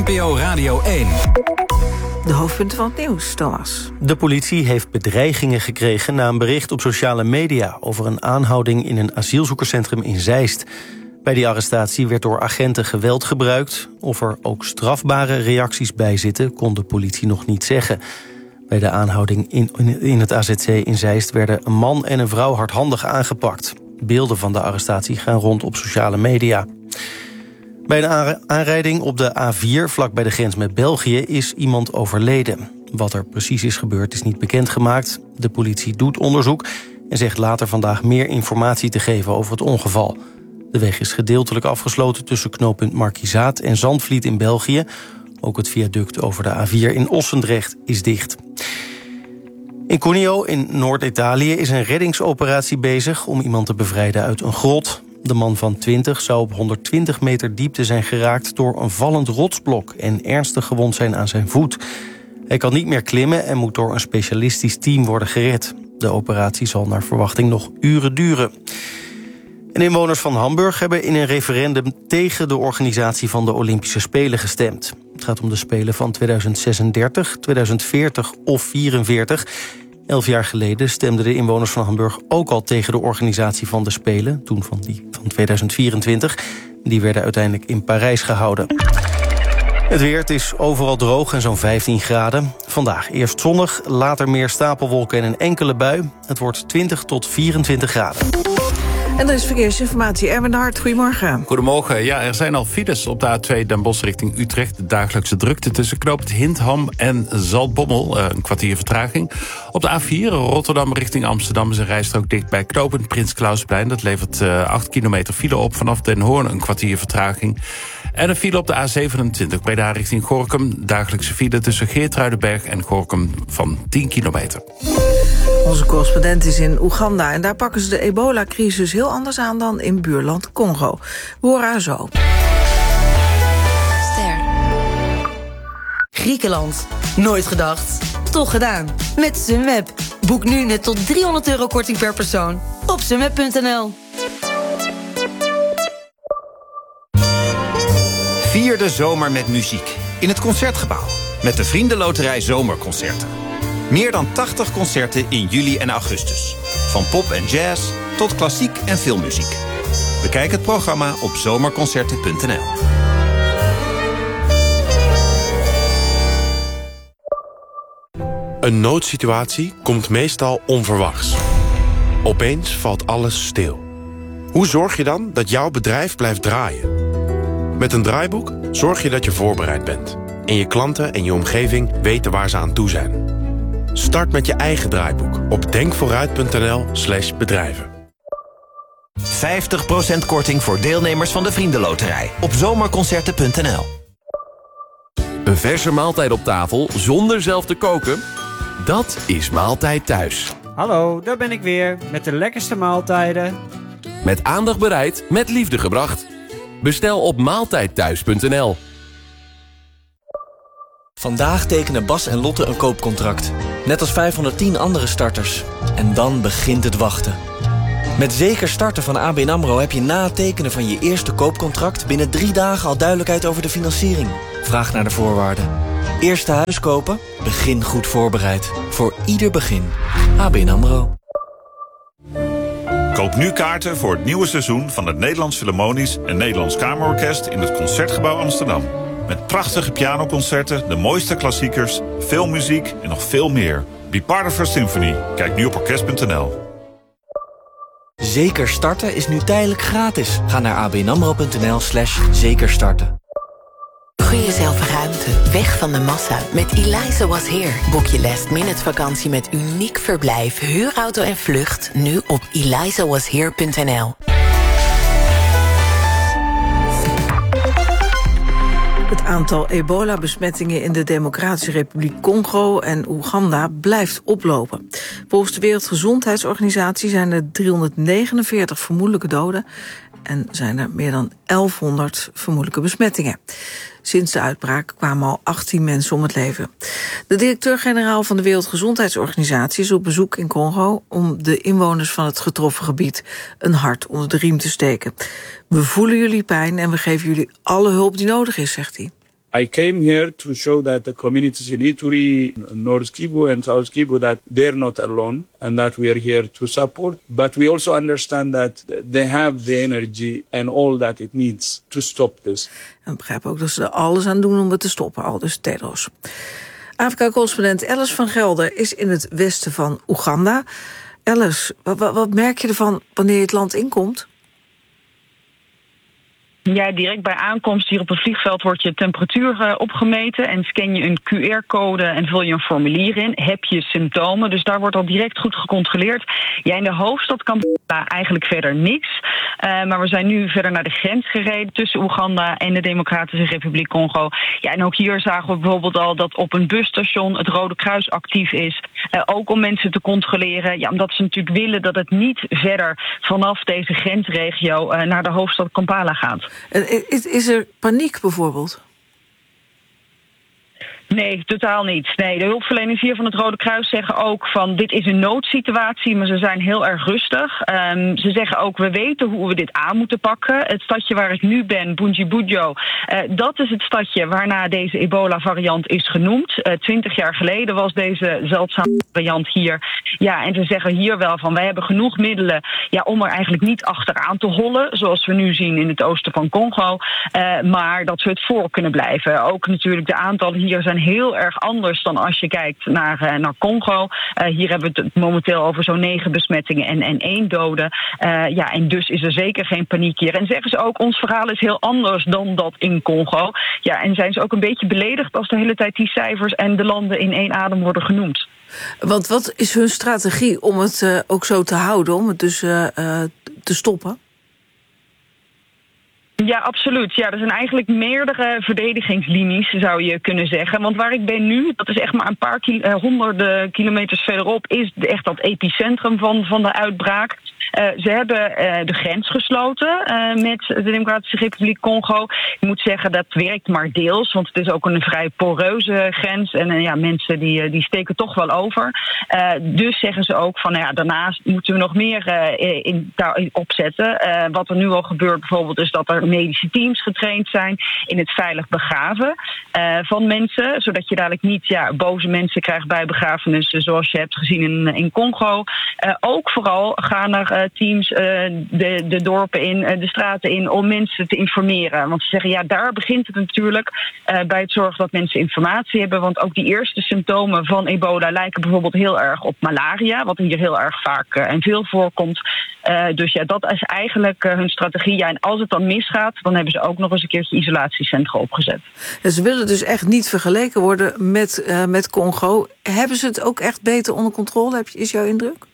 NPO Radio 1. De hoofdpunten van het nieuws, Thomas. De politie heeft bedreigingen gekregen na een bericht op sociale media over een aanhouding in een asielzoekerscentrum in Zeist. Bij die arrestatie werd door agenten geweld gebruikt. Of er ook strafbare reacties bij zitten, kon de politie nog niet zeggen. Bij de aanhouding in het AZC in Zeist werden een man en een vrouw hardhandig aangepakt. Beelden van de arrestatie gaan rond op sociale media. Bij een aanrijding op de A4, vlak bij de grens met België, is iemand overleden. Wat er precies is gebeurd is niet bekendgemaakt. De politie doet onderzoek en zegt later vandaag meer informatie te geven over het ongeval. De weg is gedeeltelijk afgesloten tussen knooppunt Markizaat en Zandvliet in België. Ook het viaduct over de A4 in Ossendrecht is dicht. In Cuneo in Noord-Italië is een reddingsoperatie bezig om iemand te bevrijden uit een grot. De man van 20 zou op 120 meter diepte zijn geraakt door een vallend rotsblok en ernstig gewond zijn aan zijn voet. Hij kan niet meer klimmen en moet door een specialistisch team worden gered. De operatie zal naar verwachting nog uren duren. En inwoners van Hamburg hebben in een referendum tegen de organisatie van de Olympische Spelen gestemd. Het gaat om de Spelen van 2036, 2040 of 44. 11 jaar geleden stemden de inwoners van Hamburg ook al tegen de organisatie van de Spelen, toen van die van 2024. Die werden uiteindelijk in Parijs gehouden. Het weer, het is overal droog en zo'n 15 graden. Vandaag eerst zonnig, later meer stapelwolken en een enkele bui. Het wordt 20 tot 24 graden. En er is verkeersinformatie. Erwin de Hart, goedemorgen. Goedemorgen. Ja, er zijn al files op de A2 Den Bosch richting Utrecht. De dagelijkse drukte tussen knooppunt Hindham en Zaltbommel. Een kwartier vertraging. Op de A4 Rotterdam richting Amsterdam is een rijstrook dicht bij knooppunt Prins Klausplein. Dat levert 8 kilometer file op. Vanaf Den Hoorn een kwartier vertraging. En een file op de A27 Breda richting Gorinchem. Dagelijkse file tussen Geertruidenberg en Gorinchem van 10 kilometer. Onze correspondent is in Oeganda en daar pakken ze de ebola-crisis heel anders aan dan in buurland Congo. We horen haar zo. Ster. Griekenland. Nooit gedacht. Toch gedaan. Met Sunweb. Boek nu net tot €300 korting per persoon. Op sunweb.nl. Vier de zomer met muziek. In het Concertgebouw. Met de Vriendenloterij Zomerconcerten. Meer dan 80 concerten in juli en augustus. Van pop en jazz tot klassiek en filmmuziek. Bekijk het programma op zomerconcerten.nl. Een noodsituatie komt meestal onverwachts. Opeens valt alles stil. Hoe zorg je dan dat jouw bedrijf blijft draaien? Met een draaiboek zorg je dat je voorbereid bent. En je klanten en je omgeving weten waar ze aan toe zijn. Start met je eigen draaiboek op denkvooruit.nl/bedrijven. 50% korting voor deelnemers van de Vriendenloterij op zomerconcerten.nl. Een verse maaltijd op tafel zonder zelf te koken? Dat is Maaltijd Thuis. Hallo, daar ben ik weer met de lekkerste maaltijden. Met aandacht bereid, met liefde gebracht. Bestel op maaltijdthuis.nl. Vandaag tekenen Bas en Lotte een koopcontract. Net als 510 andere starters. En dan begint het wachten. Met Zeker Starten van ABN AMRO heb je na het tekenen van je eerste koopcontract binnen 3 dagen al duidelijkheid over de financiering. Vraag naar de voorwaarden. Eerste huis kopen? Begin goed voorbereid. Voor ieder begin. ABN AMRO. Koop nu kaarten voor het nieuwe seizoen van het Nederlands Philharmonisch en Nederlands Kamerorkest in het Concertgebouw Amsterdam. Met prachtige pianoconcerten, de mooiste klassiekers, veel muziek en nog veel meer. Be part of our symphony. Kijk nu op orkest.nl. Zeker Starten is nu tijdelijk gratis. Ga naar abnamro.nl/zekerstarten. Gun jezelf ruimte, weg van de massa. Met Eliza Was Here. Boek je last-minute vakantie met uniek verblijf, huurauto en vlucht. Nu op elizawashere.nl. Het aantal ebola-besmettingen in de Democratische Republiek Congo en Oeganda blijft oplopen. Volgens de Wereldgezondheidsorganisatie zijn er 349 vermoedelijke doden en zijn er meer dan 1100 vermoedelijke besmettingen. Sinds de uitbraak kwamen al 18 mensen om het leven. De directeur-generaal van de Wereldgezondheidsorganisatie is op bezoek in Congo om de inwoners van het getroffen gebied een hart onder de riem te steken. We voelen jullie pijn en we geven jullie alle hulp die nodig is, zegt hij. I came here to show that the communities in Ituri, North Kivu and South Kivu, that they're not alone and that we are here to support. But we also understand that they have the energy and all that it needs to stop this. En begrijp ook dat ze er alles aan doen om het te stoppen, aldus Tedros. Afrika-correspondent Alice van Gelder is in het westen van Oeganda. Alice, wat merk je ervan wanneer je het land inkomt? Ja, direct bij aankomst hier op het vliegveld wordt je temperatuur opgemeten en scan je een QR-code en vul je een formulier in. Heb je symptomen, dus daar wordt al direct goed gecontroleerd. Ja, in de hoofdstad Kampala eigenlijk verder niks. Maar we zijn nu verder naar de grens gereden tussen Oeganda en de Democratische Republiek Congo. Ja, en ook hier zagen we bijvoorbeeld al dat op een busstation het Rode Kruis actief is. Ook om mensen te controleren. Ja, omdat ze natuurlijk willen dat het niet verder vanaf deze grensregio naar de hoofdstad Kampala gaat. Is er paniek bijvoorbeeld? Nee, totaal niet. Nee, de hulpverleners hier van het Rode Kruis zeggen ook van dit is een noodsituatie, maar ze zijn heel erg rustig. Ze zeggen ook we weten hoe we dit aan moeten pakken. Het stadje waar ik nu ben, Bunji-Bujio, dat is het stadje waarna deze ebola-variant is genoemd. 20 jaar geleden was deze zeldzame variant hier. Ja, en ze zeggen hier wel van wij hebben genoeg middelen om er eigenlijk niet achteraan te hollen, zoals we nu zien in het oosten van Congo, maar dat we het voor kunnen blijven. Ook natuurlijk de aantallen hier zijn heel erg anders dan als je kijkt naar Congo. Hier hebben we het momenteel over zo'n 9 besmettingen en 1 dode. En dus is er zeker geen paniek hier. En zeggen ze ook, ons verhaal is heel anders dan dat in Congo. Ja, en zijn ze ook een beetje beledigd als de hele tijd die cijfers en de landen in één adem worden genoemd. Want wat is hun strategie om het ook zo te houden, om het dus te stoppen? Ja, absoluut. Ja, er zijn eigenlijk meerdere verdedigingslinies, zou je kunnen zeggen. Want waar ik ben nu, dat is echt maar een paar honderden kilometers verderop, is echt dat epicentrum van de uitbraak. Ze hebben de grens gesloten met de Democratische Republiek Congo. Ik moet zeggen, dat werkt maar deels, want het is ook een vrij poreuze grens. En mensen die steken toch wel over. Dus zeggen ze ook van, daarnaast moeten we nog meer opzetten. Wat er nu al gebeurt bijvoorbeeld is dat er medische teams getraind zijn in het veilig begraven van mensen. Zodat je dadelijk niet boze mensen krijgt bij begrafenissen zoals je hebt gezien in Congo. Ook vooral gaan er teams de dorpen in, de straten in, om mensen te informeren. Want ze zeggen, daar begint het natuurlijk bij het zorgen dat mensen informatie hebben. Want ook die eerste symptomen van ebola lijken bijvoorbeeld heel erg op malaria, wat hier heel erg vaak en veel voorkomt. Dus dat is eigenlijk hun strategie. En als het dan misgaat, dan hebben ze ook nog eens een keertje isolatiecentra opgezet. Ze willen dus echt niet vergeleken worden met Congo. Hebben ze het ook echt beter onder controle, is jouw indruk?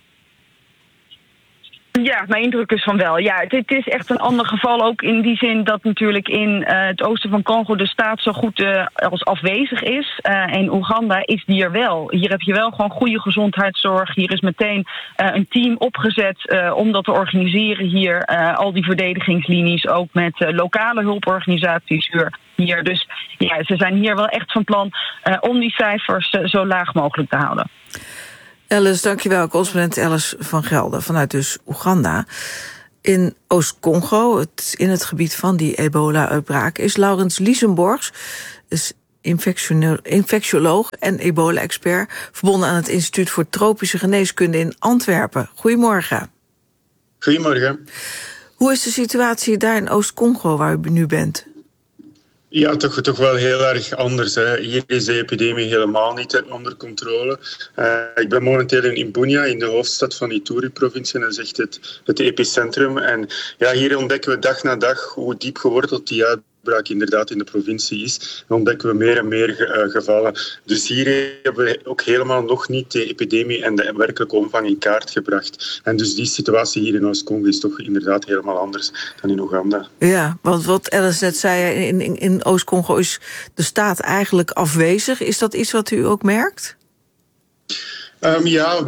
Ja, mijn indruk is van wel. Ja, het is echt een ander geval, ook in die zin dat natuurlijk in het oosten van Congo de staat zo goed als afwezig is. En Oeganda is die er wel. Hier heb je wel gewoon goede gezondheidszorg. Hier is meteen een team opgezet om dat te organiseren hier. Al die verdedigingslinies, ook met lokale hulporganisaties hier. Dus ze zijn hier wel echt van plan om die cijfers zo laag mogelijk te houden. Alice, dankjewel. Correspondent Alice van Gelder vanuit dus Oeganda. In Oost-Congo, in het gebied van die ebola-uitbraak, is Laurens Liesenborgs, is infectioloog en ebola-expert, verbonden aan het Instituut voor Tropische Geneeskunde in Antwerpen. Goedemorgen. Goedemorgen. Hoe is de situatie daar in Oost-Congo, waar u nu bent? Ja, toch wel heel erg anders. Hè. Hier is de epidemie helemaal niet onder controle. Ik ben momenteel in Bunia, in de hoofdstad van Ituri-provincie. Dat is echt het epicentrum. En hier ontdekken we dag na dag hoe diep geworteld die uitbraak inderdaad in de provincie is. Dan ontdekken we meer en meer gevallen. Dus hier hebben we ook helemaal nog niet de epidemie en de werkelijke omvang in kaart gebracht. En dus die situatie hier in Oost-Congo is toch inderdaad helemaal anders dan in Oeganda. Ja, want wat Alice net zei, in Oost-Congo is de staat eigenlijk afwezig. Is dat iets wat u ook merkt? Wel,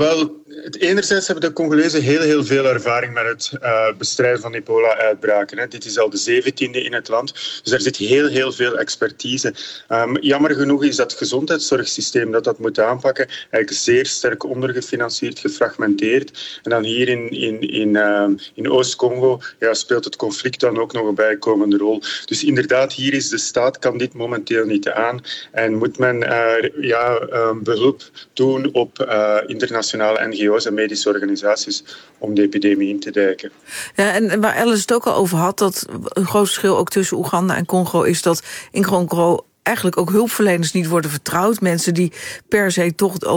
Enerzijds hebben de Congolezen heel veel ervaring met het bestrijden van ebola-uitbraken. Dit is al de 17e in het land, dus daar zit heel veel expertise. Jammer genoeg is dat gezondheidszorgsysteem dat moet aanpakken eigenlijk zeer sterk ondergefinancierd, gefragmenteerd. En dan hier in Oost-Congo speelt het conflict dan ook nog een bijkomende rol. Dus inderdaad, hier is de staat, kan dit momenteel niet aan. En moet men behulp doen op internationale NGO's en medische organisaties om de epidemie in te dijken. Ja, en waar Alice het ook al over had, dat een groot verschil ook tussen Oeganda en Congo is dat in Congo eigenlijk ook hulpverleners niet worden vertrouwd. Mensen die per se toch het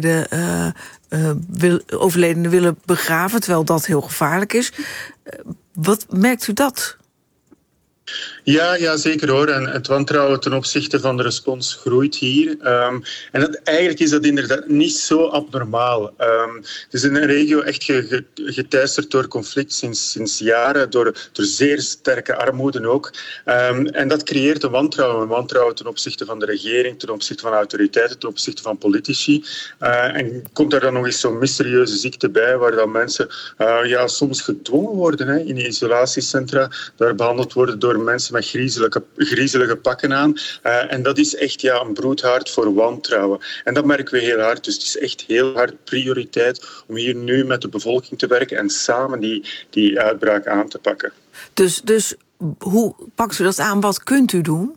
overledene willen begraven, terwijl dat heel gevaarlijk is. Wat merkt u dat? Ja, zeker hoor. En het wantrouwen ten opzichte van de respons groeit hier. En eigenlijk is dat inderdaad niet zo abnormaal. Het is in een regio echt geteisterd door conflict sinds jaren, door zeer sterke armoede ook. En dat creëert een wantrouwen ten opzichte van de regering, ten opzichte van autoriteiten, ten opzichte van politici. En komt daar dan nog eens zo'n mysterieuze ziekte bij, waar dan mensen soms gedwongen worden in isolatiecentra, daar behandeld worden door mensen met griezelige pakken aan. En dat is echt een broedhaard voor wantrouwen. En dat merken we heel hard. Dus het is echt heel hard prioriteit om hier nu met de bevolking te werken en samen die uitbraak aan te pakken. Dus hoe pakt u dat aan? Wat kunt u doen?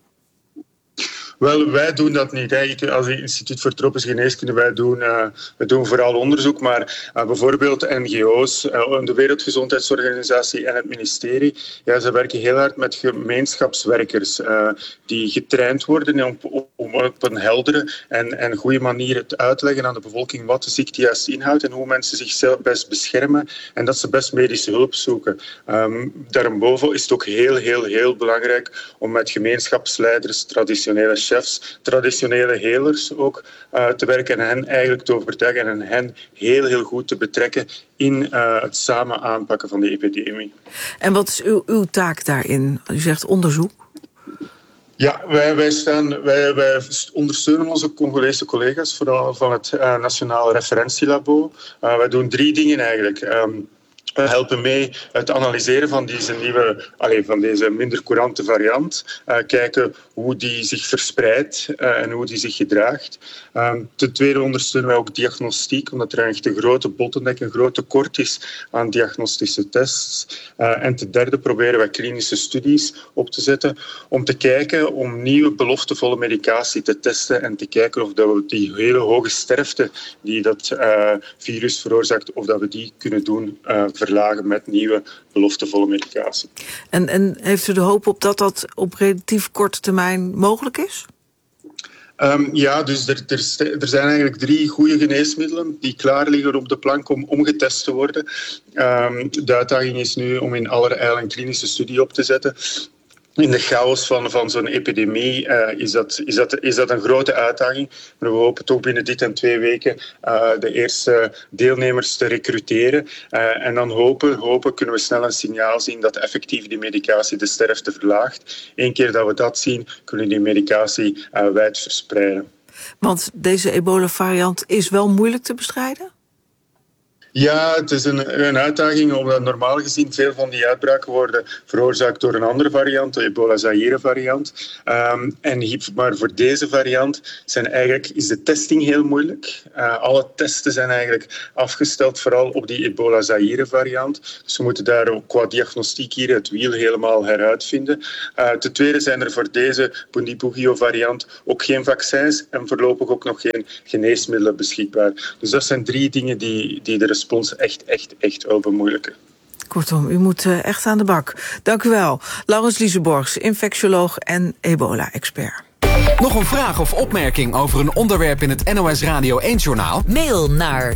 Wel, wij doen dat niet. Als Instituut voor Tropische Geneeskunde, wij doen vooral onderzoek, maar bijvoorbeeld NGO's, de Wereldgezondheidsorganisatie en het ministerie, ze werken heel hard met gemeenschapswerkers die getraind worden om op een heldere en goede manier het uitleggen aan de bevolking wat de ziekte juist inhoudt en hoe mensen zichzelf best beschermen en dat ze best medische hulp zoeken. Daarboven is het ook heel belangrijk om met gemeenschapsleiders, traditionele chefs, traditionele helers ook te werken en hen eigenlijk te overtuigen en hen heel goed te betrekken in het samen aanpakken van de epidemie. En wat is uw taak daarin? U zegt onderzoek. Ja, wij ondersteunen onze Congolese collega's, vooral van het Nationaal Referentielabo. Wij doen 3 dingen eigenlijk. We helpen mee het analyseren van deze minder courante variant. Kijken hoe die zich verspreidt en hoe die zich gedraagt. Ten tweede ondersteunen wij ook diagnostiek, omdat er echt een grote bottleneck, een groot tekort is aan diagnostische tests. En ten derde proberen wij klinische studies op te zetten om te kijken om nieuwe beloftevolle medicatie te testen en te kijken of dat we die hele hoge sterfte die dat virus veroorzaakt, of dat we die kunnen doen verlagen met nieuwe beloftevolle medicatie. En heeft u de hoop op dat dat op relatief korte termijn mogelijk is? Dus er zijn eigenlijk 3 goede geneesmiddelen die klaar liggen op de plank om getest te worden. De uitdaging is nu om in allerijl een klinische studie op te zetten. In de chaos van zo'n epidemie is dat een grote uitdaging. Maar we hopen toch binnen dit en 2 weken de eerste deelnemers te recruteren. En dan hopen kunnen we snel een signaal zien dat effectief die medicatie de sterfte verlaagt. Eén keer dat we dat zien, kunnen we die medicatie wijd verspreiden. Want deze ebola-variant is wel moeilijk te bestrijden? Ja, het is een uitdaging, omdat normaal gezien veel van die uitbraken worden veroorzaakt door een andere variant, de Ebola-Zaire-variant. Maar voor deze variant is de testing heel moeilijk. Alle testen zijn eigenlijk afgesteld, vooral op die Ebola-Zaire-variant. Dus we moeten daar ook qua diagnostiek hier het wiel helemaal heruitvinden. Ten tweede zijn er voor deze Bundibugyo-variant ook geen vaccins en voorlopig ook nog geen geneesmiddelen beschikbaar. Dus dat zijn 3 dingen die de respons echt wel bemoeilijken. Kortom, u moet echt aan de bak. Dank u wel. Laurens Lieseborgs, infectioloog en ebola-expert. Nog een vraag of opmerking over een onderwerp in het NOS Radio 1-journaal? Mail naar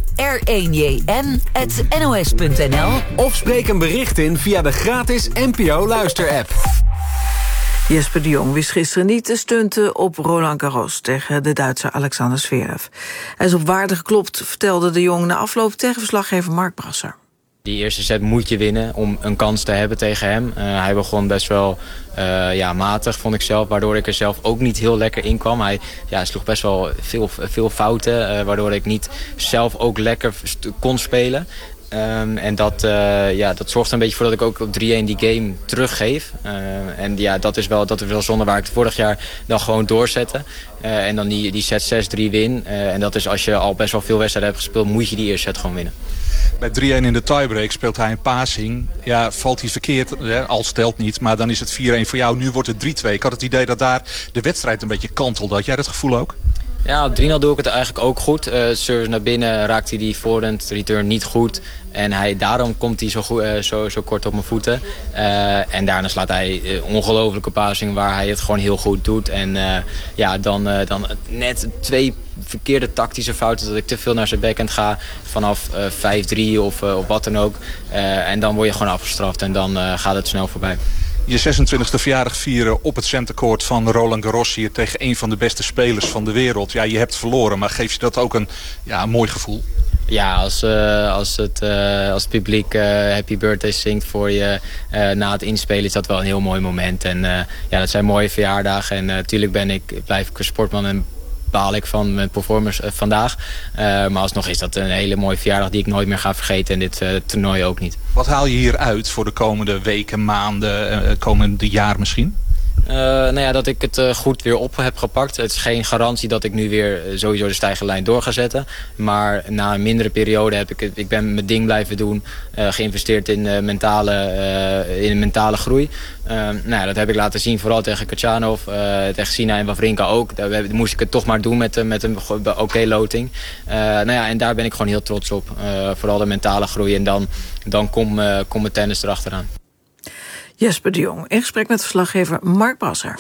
r1jn@nos.nl of spreek een bericht in via de gratis NPO Luister-app. Jesper de Jong wist gisteren niet te stunten op Roland Garros tegen de Duitser Alexander Zverev. Hij is op waarde geklopt, vertelde de Jong na afloop tegen verslaggever Mark Brasser. Die eerste set moet je winnen om een kans te hebben tegen hem. Hij begon best wel matig, vond ik zelf. Waardoor ik er zelf ook niet heel lekker in kwam. Hij sloeg best wel veel fouten. Waardoor ik niet zelf ook lekker kon spelen. En dat zorgt er een beetje voor dat ik ook op 3-1 die game teruggeef. Dat is wel zonde waar ik het vorig jaar dan gewoon doorzette. En dan die set 6-3 win. En dat is als je al best wel veel wedstrijden hebt gespeeld, moet je die eerste set gewoon winnen. Bij 3-1 in de tiebreak speelt hij een passing. Ja, valt hij verkeerd, als telt niet. Maar dan is het 4-1 voor jou. Nu wordt het 3-2. Ik had het idee dat daar de wedstrijd een beetje kantelde. Had jij dat gevoel ook? Ja, op 3-0 doe ik het eigenlijk ook goed. Service naar binnen raakt hij die voorhand return niet goed. En daarom komt hij zo kort op mijn voeten. En daarna slaat hij ongelofelijke passing waar hij het gewoon heel goed doet. En dan net 2 verkeerde tactische fouten. Dat ik te veel naar zijn backhand ga vanaf 5-3 of wat dan ook. En dan word je gewoon afgestraft en dan gaat het snel voorbij. Je 26e verjaardag vieren op het centercourt van Roland Garros hier tegen een van de beste spelers van de wereld. Ja, je hebt verloren, maar geeft je dat ook een mooi gevoel? Ja, als het publiek Happy Birthday zingt voor je na het inspelen is dat wel een heel mooi moment. En dat zijn mooie verjaardagen. En natuurlijk blijf ik een sportman en baal ik van mijn performance vandaag. Maar alsnog is dat een hele mooie verjaardag die ik nooit meer ga vergeten. En dit toernooi ook niet. Wat haal je hier uit voor de komende weken, maanden, komende jaar misschien? Dat ik het goed weer op heb gepakt. Het is geen garantie dat ik nu weer sowieso de stijgende lijn door ga zetten. Maar na een mindere periode ik ben mijn ding blijven doen. Geïnvesteerd in mentale groei. Dat heb ik laten zien, vooral tegen Khachanov, tegen Sina en Wawrinka ook. Daar moest ik het toch maar doen met een oké loting. En daar ben ik gewoon heel trots op. Vooral de mentale groei. En dan komt mijn tennis erachteraan. Jesper de Jong in gesprek met verslaggever Mark Brasser.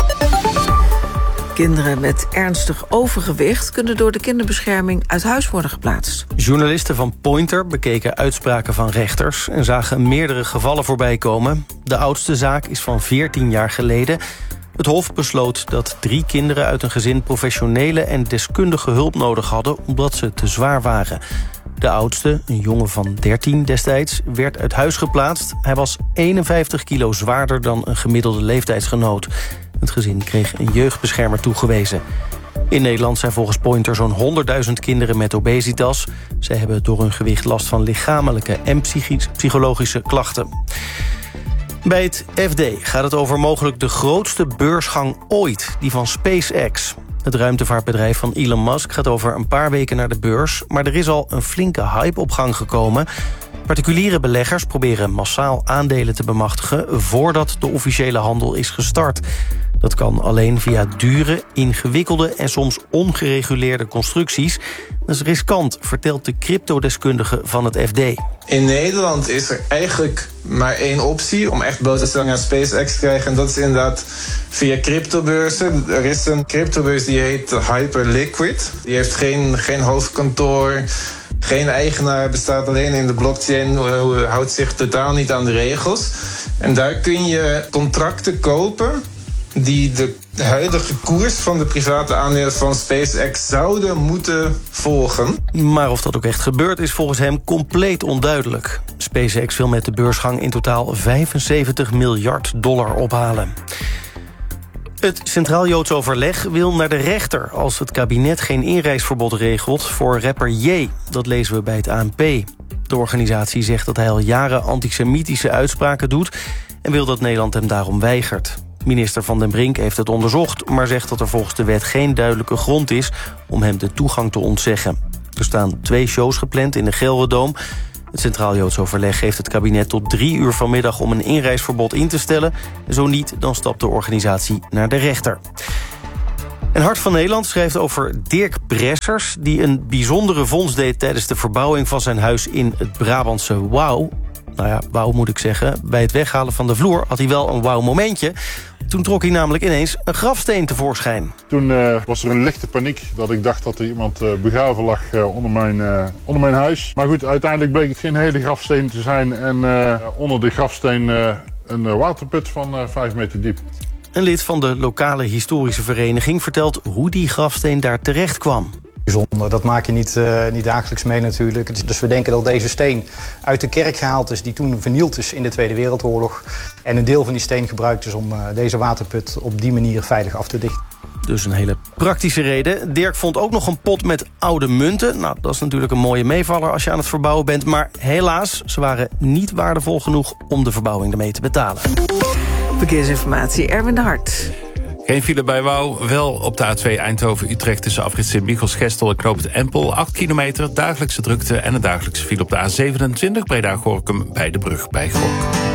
Kinderen met ernstig overgewicht kunnen door de kinderbescherming uit huis worden geplaatst. Journalisten van Pointer bekeken uitspraken van rechters en zagen meerdere gevallen voorbij komen. De oudste zaak is van 14 jaar geleden. Het Hof besloot dat 3 kinderen uit een gezin professionele en deskundige hulp nodig hadden omdat ze te zwaar waren. De oudste, een jongen van 13 destijds, werd uit huis geplaatst. Hij was 51 kilo zwaarder dan een gemiddelde leeftijdsgenoot. Het gezin kreeg een jeugdbeschermer toegewezen. In Nederland zijn volgens Pointer zo'n 100.000 kinderen met obesitas. Ze hebben door hun gewicht last van lichamelijke en psychologische klachten. Bij het FD gaat het over mogelijk de grootste beursgang ooit, die van SpaceX. Het ruimtevaartbedrijf van Elon Musk gaat over een paar weken naar de beurs, maar er is al een flinke hype op gang gekomen. Particuliere beleggers proberen massaal aandelen te bemachtigen voordat de officiële handel is gestart. Dat kan alleen via dure, ingewikkelde en soms ongereguleerde constructies. Dat is riskant, vertelt de cryptodeskundige van het FD. In Nederland is er eigenlijk maar 1 optie om echt blootstelling aan SpaceX te krijgen. En dat is inderdaad via cryptobeurzen. Er is een cryptobeurs die heet Hyperliquid. Die heeft geen hoofdkantoor, geen eigenaar, bestaat alleen in de blockchain. Houdt zich totaal niet aan de regels. En daar kun je contracten kopen die de huidige koers van de private aandelen van SpaceX zouden moeten volgen. Maar of dat ook echt gebeurt is volgens hem compleet onduidelijk. SpaceX wil met de beursgang in totaal $75 miljard ophalen. Het Centraal Joods Overleg wil naar de rechter als het kabinet geen inreisverbod regelt voor rapper J. Dat lezen we bij het ANP. De organisatie zegt dat hij al jaren antisemitische uitspraken doet en wil dat Nederland hem daarom weigert. Minister Van den Brink heeft het onderzocht, maar zegt dat er volgens de wet geen duidelijke grond is om hem de toegang te ontzeggen. Er staan 2 shows gepland in de Gelderdoom. Het Centraal Joods Overleg geeft het kabinet tot 3 uur vanmiddag om een inreisverbod in te stellen. Zo niet, dan stapt de organisatie naar de rechter. En Hart van Nederland schrijft over Dirk Bressers, die een bijzondere vondst deed tijdens de verbouwing van zijn huis in het Brabantse Wouw. Nou ja, wauw moet ik zeggen. Bij het weghalen van de vloer had hij wel een wauw momentje. Toen trok hij namelijk ineens een grafsteen tevoorschijn. Toen was er een lichte paniek dat ik dacht dat er iemand begraven lag onder mijn huis. Maar goed, uiteindelijk bleek het geen hele grafsteen te zijn. En onder de grafsteen een waterput van 5 meter diep. Een lid van de lokale historische vereniging vertelt hoe die grafsteen daar terecht kwam. bijzonder. Dat maak je niet dagelijks mee natuurlijk. Dus we denken dat deze steen uit de kerk gehaald is die toen vernield is in de Tweede Wereldoorlog. En een deel van die steen gebruikt is om deze waterput op die manier veilig af te dichten. Dus een hele praktische reden. Dirk vond ook nog een pot met oude munten. Nou, dat is natuurlijk een mooie meevaller als je aan het verbouwen bent. Maar helaas, ze waren niet waardevol genoeg om de verbouwing ermee te betalen. Verkeersinformatie, Erwin de Hart. Geen file bij Wouw, wel op de A2 Eindhoven-Utrecht... tussen afrit Sint-Michels-Gestel en Knoop het Empel. 8 kilometer, dagelijkse drukte en een dagelijkse file op de A27... Breda-Gorinchem bij de brug bij Gorkum.